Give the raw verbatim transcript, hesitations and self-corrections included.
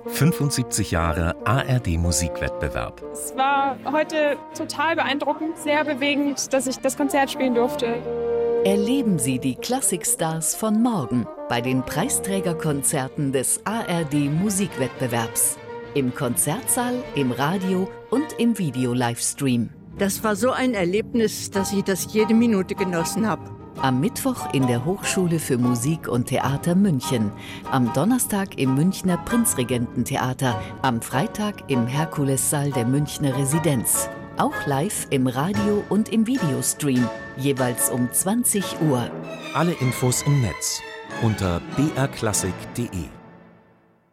fünfundsiebzig Jahre A R D-Musikwettbewerb. Es war heute total beeindruckend, sehr bewegend, dass ich das Konzert spielen durfte. Erleben Sie die Klassikstars von morgen bei den Preisträgerkonzerten des A R D-Musikwettbewerbs. Im Konzertsaal, im Radio und im Video-Livestream. Das war so ein Erlebnis, dass ich das jede Minute genossen habe. Am Mittwoch in der Hochschule für Musik und Theater München, am Donnerstag im Münchner Prinzregententheater, am Freitag im Herkulessaal der Münchner Residenz. Auch live im Radio und im Videostream, jeweils um zwanzig Uhr. Alle Infos im Netz unter b r klassik punkt d e.